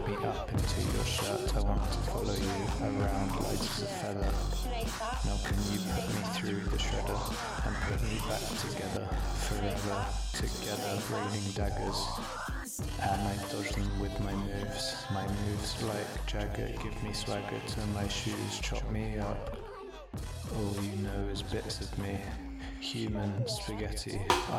me up into your shirt. I want to follow you around light as a feather. Now can you put me through the shredder and put me back together, forever together, raining daggers. And I dodge them with my moves like Jagger, give me swagger to my shoes, chop me up. All you know is bits of me, human spaghetti.